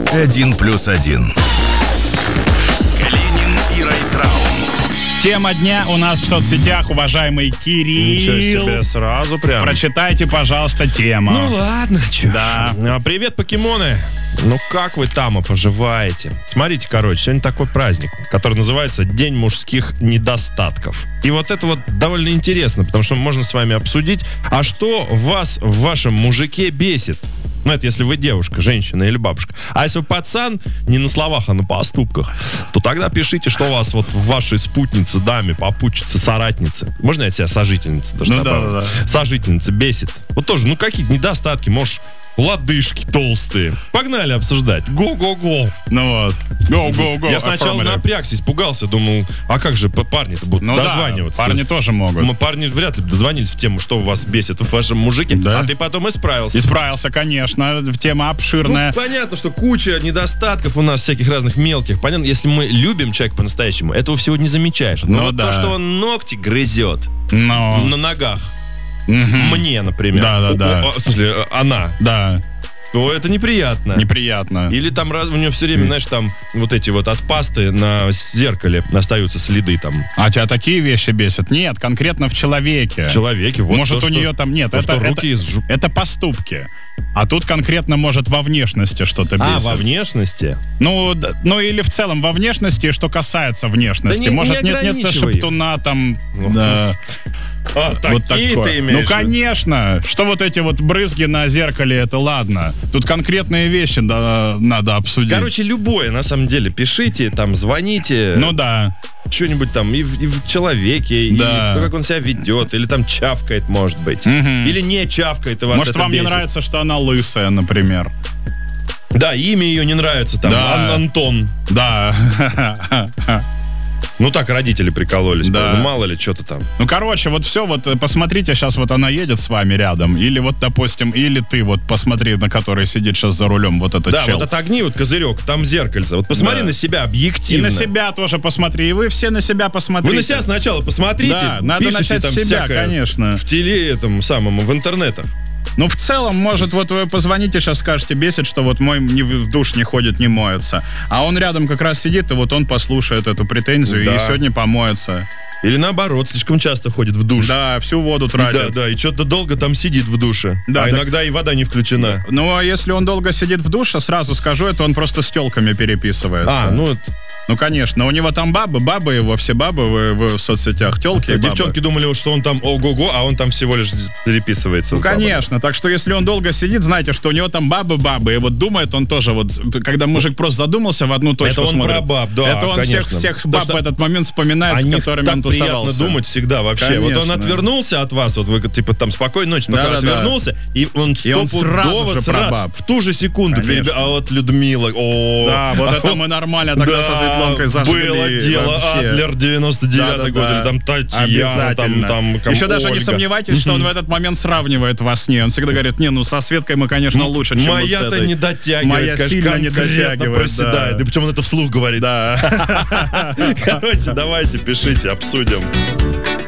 1+1. Калинин и Райтрау. Тема дня у нас в соцсетях, уважаемый Кирилл. Ничего себе, сразу прям. Прочитайте, пожалуйста, тему. Ну ладно, чё. Да. Привет, покемоны. Ну как вы там поживаете? Смотрите, короче, сегодня такой праздник, который называется День мужских недостатков. И вот это вот довольно интересно, потому что можно с вами обсудить, а что вас в вашем мужике бесит? Ну, это если вы девушка, женщина или бабушка. А если вы пацан, не на словах, а на поступках, то тогда пишите, что вас вот в вашей спутнице, даме, попутчице, соратнице. Можно я тебя сожительница даже добавлю? Да. Сожительница бесит. Вот тоже, ну, какие-то недостатки, может, лодыжки толстые. Погнали обсуждать. Го-го-го. Ну вот. Go. Я сначала напрягся, испугался, думал, а как же парни-то будут дозваниваться? Да, парни тоже могут. Парни вряд ли дозвонились в тему, что вас бесит в вашем мужике, да. А ты потом исправился. Исправился, конечно. Тема обширная. Ну, понятно, что куча недостатков у нас всяких разных мелких. Понятно, если мы любим человека по-настоящему, этого всего не замечаешь. Но вот то, что он ногти грызет на ногах, мне, например. Да. В смысле, она. Да. То это неприятно. Неприятно. Или там у нее все время, знаешь, там вот эти вот от пасты на зеркале остаются следы там. А тебя такие вещи бесят? Нет, конкретно в человеке. В человеке, вот. Может, у нее там нет. Это поступки. А тут конкретно, может, во внешности что-то бесит. Во внешности? Ну, или в целом во внешности, что касается внешности. Да может, нет шептуна там... Да. Вот такие ты имеешь? Ну, конечно. Что вот эти вот брызги на зеркале, это ладно. Тут конкретные вещи надо обсудить. Короче, любое, на самом деле. Пишите, там, звоните. Ну да. Что-нибудь там и в человеке, да. И то, как он себя ведет, или там чавкает, может быть. Или не чавкает, и вас может, это вам бесит. не нравится, что она лысая, например. Да, имя ее не нравится, там, да. Антон. Да. Ну так родители прикололись, да. Ну, мало ли, что-то там. Ну, короче, вот все, вот посмотрите, сейчас вот она едет с вами рядом, или вот, допустим, или ты вот посмотри, на которой сидит сейчас за рулем, вот этот да, чел. вот отогни вот козырек, там зеркальце, вот посмотри на себя объективно. И на себя тоже посмотри, и вы все на себя посмотрите. Вы на себя сначала посмотрите, да, надо начать там с себя, конечно. В в интернетах. Ну, в целом, может, вот вы позвоните, сейчас скажете, бесит, что вот мой в душ не ходит, не моется. А он рядом как раз сидит, и вот он послушает эту претензию, да. И сегодня помоется. Или наоборот, слишком часто ходит в душ. Да, всю воду тратит. Да, и что-то долго там сидит в душе. Да, иногда и вода не включена. Ну, а если он долго сидит в душе, сразу скажу, это он просто с тёлками переписывается. Ну, конечно, у него там бабы его, все бабы в соцсетях, тёлки и бабы. Девчонки думали, что он там ого-го, а он там всего лишь переписывается. Ну, конечно, так что если он долго сидит, знаете, что у него там бабы, и вот думает он тоже, вот, когда мужик просто задумался в одну точку смотрит. Это он про баб, да, это он всех баб в этот момент вспоминает, с которыми он тусовался. Приятно думать всегда вообще. Конечно. Вот он отвернулся от вас, вот вы типа там спокойной ночи, пока отвернулся, и он сразу же про баб. В ту же секунду а вот Людмила, да, вот это мы нормально тогда со Светланкой зажгли. Было дело, Адлер 99-й год, или там Татьяна, там еще даже не сомневайтесь, что он в этот момент сравнивает вас с ней. Он всегда говорит, не, ну со Светкой мы, конечно, лучше, чем вот с этой. Моя-то не дотягивает, моя сильно не дотягивает, проседает. Да. И причем он это вслух говорит. Да. Короче, давайте, пишите, обсудим.